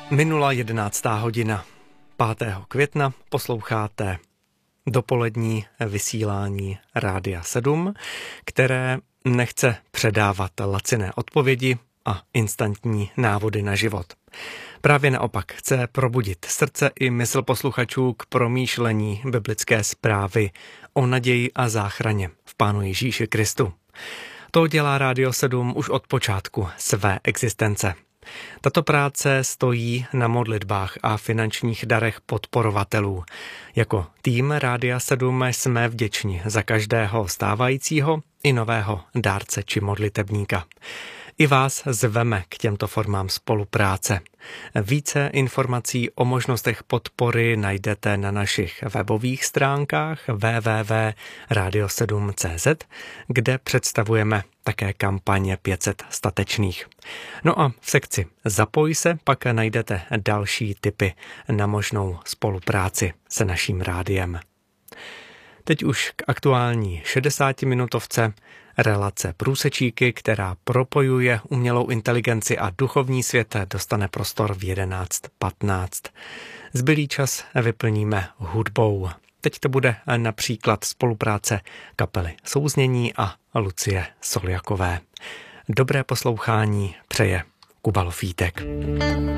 Minula 11. hodina 5. května posloucháte dopolední vysílání Rádia 7, které nechce předávat laciné odpovědi a instantní návody na život. Právě naopak chce probudit srdce i mysl posluchačů k promýšlení biblické zprávy o naději a záchraně v Pánu Ježíši Kristu. To dělá Rádio 7 už od počátku své existence. Tato práce stojí na modlitbách a finančních darech podporovatelů. Jako tým Rádia 7 jsme vděční za každého stávajícího i nového dárce či modlitebníka. I vás zveme k těmto formám spolupráce. Více informací o možnostech podpory najdete na našich webových stránkách www.radio7.cz, kde představujeme také kampaně 500 statečných. No a v sekci Zapoj se pak najdete další tipy na možnou spolupráci se naším rádiem. Teď už k aktuální 60-minutovce relace Průsečíky, která propojuje umělou inteligenci a duchovní svět, dostane prostor v 11:15. Zbylý čas vyplníme hudbou. Teď to bude například spolupráce kapely Souznění a Lucie Soljakové. Dobré poslouchání přeje Kuba Lofítek.